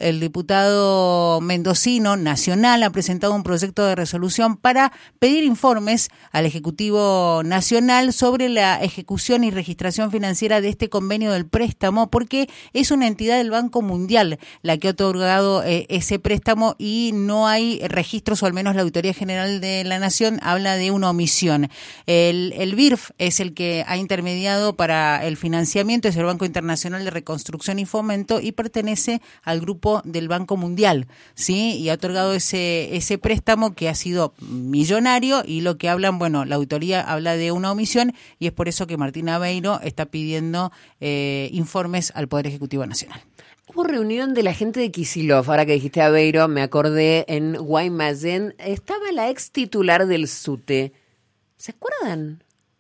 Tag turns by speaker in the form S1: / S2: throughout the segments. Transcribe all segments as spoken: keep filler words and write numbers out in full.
S1: el diputado mendocino nacional ha presentado un proyecto de resolución para pedir informes al Ejecutivo Nacional sobre la ejecución y registración financiera de este convenio del préstamo, porque es una entidad del Banco Mundial la que ha otorgado eh, ese préstamo y no hay registros, o al menos la Auditoría General de la Nación habla de una omisión. El, el B I R F es el que ha intermediado para el financiamiento, es el Banco Internacional de Reconstrucción y Fomento y pertenece al grupo del Banco Mundial, ¿sí? Y ha otorgado ese ese préstamo que ha sido millonario, y lo que hablan, bueno, la auditoría habla de una omisión, y es por eso que Martín Aveiro está pidiendo eh, informes al Poder Ejecutivo Nacional.
S2: Hubo reunión de la gente de Kicillof, ahora que dijiste Aveiro, me acordé, en Guaymallén, estaba la ex titular del SUTE. ¿Se acuerdan?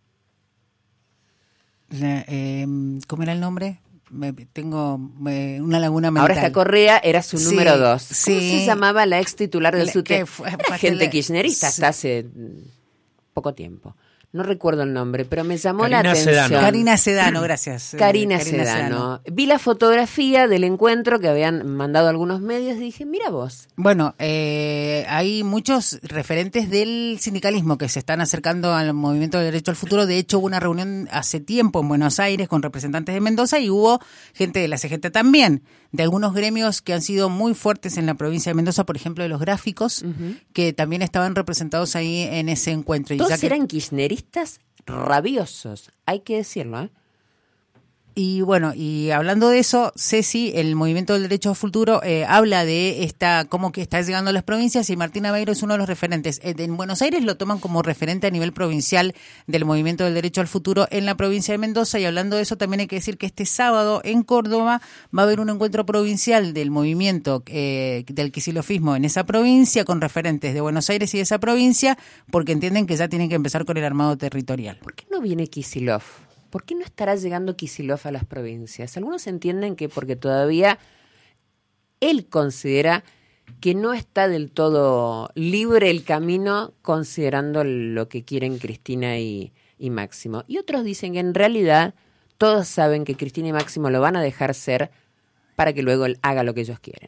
S1: La, eh, ¿Cómo era el nombre? Me, tengo me, una laguna mental.
S2: Ahora está Correa, era su
S1: sí,
S2: número dos. ¿Cómo
S1: sí.
S2: se llamaba la ex titular del SUTE?
S1: Fue,
S2: era gente
S1: la,
S2: kirchnerista
S1: sí.
S2: hasta hace poco tiempo. No recuerdo el nombre, pero me llamó
S3: Karina
S2: la atención.
S3: Sedano.
S1: Karina Sedano, gracias.
S2: Karina,
S1: Karina
S2: Sedano.
S1: Sedano.
S2: Vi la fotografía del encuentro que habían mandado algunos medios y dije, mira vos.
S1: Bueno, eh, hay muchos referentes del sindicalismo que se están acercando al movimiento del derecho al futuro. De hecho, hubo una reunión hace tiempo en Buenos Aires con representantes de Mendoza y hubo gente de la C G T también, de algunos gremios que han sido muy fuertes en la provincia de Mendoza, por ejemplo, de los gráficos, uh-huh. que también estaban representados ahí en ese encuentro.
S2: Todos
S1: y ya que...
S2: eran kirchneristas rabiosos, hay que decirlo, ¿eh?
S1: Y bueno, y hablando de eso, Ceci, el Movimiento del Derecho al Futuro, eh, habla de esta cómo que está llegando a las provincias, y Martín Aveiro es uno de los referentes. En Buenos Aires lo toman como referente a nivel provincial del Movimiento del Derecho al Futuro en la provincia de Mendoza, y hablando de eso también hay que decir que este sábado en Córdoba va a haber un encuentro provincial del movimiento eh, del kicilofismo en esa provincia, con referentes de Buenos Aires y de esa provincia, porque entienden que ya tienen que empezar con el armado territorial.
S2: ¿Por qué no viene Kicillof? ¿Por qué no estará llegando Kicillof a las provincias? Algunos entienden que porque todavía él considera que no está del todo libre el camino, considerando lo que quieren Cristina y, y Máximo. Y otros dicen que en realidad todos saben que Cristina y Máximo lo van a dejar ser para que luego él haga lo que ellos quieren.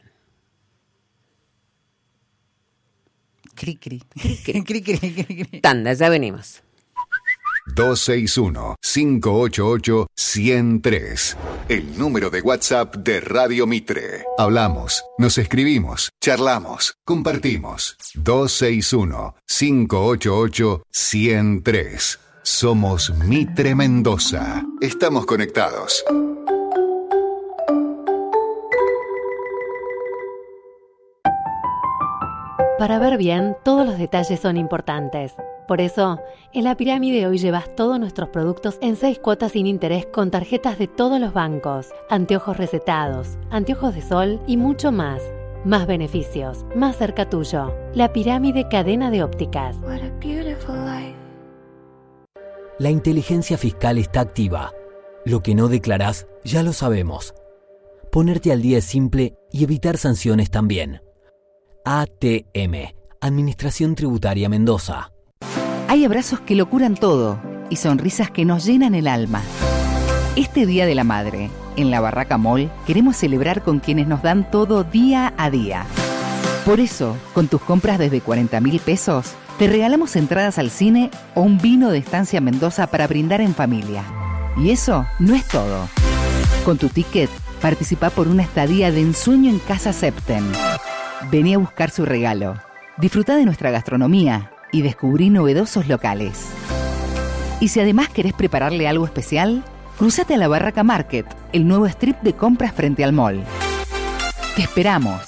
S1: Cri, cri.
S2: Cri, cri.
S1: Cri, cri, cri, cri.
S2: Tanda, ya venimos.
S4: dos seis uno, cinco ocho ocho, uno cero tres. El número de WhatsApp de Radio Mitre. Hablamos, nos escribimos, charlamos, compartimos. dos seis uno, cinco ocho ocho, uno cero tres. Somos Mitre Mendoza. Estamos conectados.
S5: Para ver bien, todos los detalles son importantes. Por eso, en La Pirámide hoy llevas todos nuestros productos en seis cuotas sin interés con tarjetas de todos los bancos, anteojos recetados, anteojos de sol y mucho más. Más beneficios, más cerca tuyo. La Pirámide Cadena de Ópticas.
S6: What a beautiful life.
S7: La inteligencia fiscal está activa. Lo que no declarás, ya lo sabemos. Ponerte al día es simple y evitar sanciones también. A T M, Administración Tributaria Mendoza.
S8: Hay abrazos que lo curan todo y sonrisas que nos llenan el alma. Este Día de la Madre, en la Barraca Mall, queremos celebrar con quienes nos dan todo día a día. Por eso, con tus compras desde cuarenta mil pesos, te regalamos entradas al cine o un vino de Estancia Mendoza para brindar en familia. Y eso no es todo. Con tu ticket, participa por una estadía de ensueño en Casa Septen. Vení a buscar su regalo. Disfruta de nuestra gastronomía y descubrí novedosos locales. Y si además querés prepararle algo especial, cruzate a la Barraca Market, el nuevo strip de compras frente al mall. ¡Te esperamos!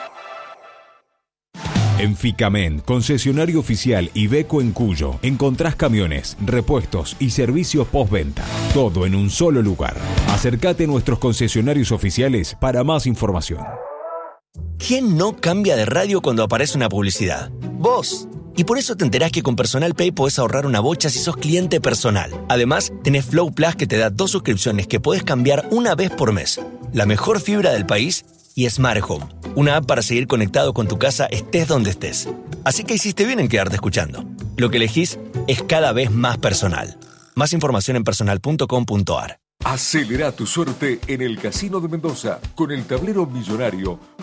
S9: En Ficamen, concesionario oficial Iveco en Cuyo, encontrás camiones, repuestos y servicios postventa. Todo en un solo lugar. Acércate a nuestros concesionarios oficiales para más información.
S10: ¿Quién no cambia de radio cuando aparece una publicidad? ¡Vos! Y por eso te enterás que con Personal Pay podés ahorrar una bocha si sos cliente Personal. Además, tenés Flow Plus que te da dos suscripciones que podés cambiar una vez por mes. La mejor fibra del país y Smart Home, una app para seguir conectado con tu casa estés donde estés. Así que hiciste bien en quedarte escuchando. Lo que elegís es cada vez más personal. Más información en personal punto com punto a r.
S11: Acelera tu suerte en el Casino de Mendoza con el tablero millonario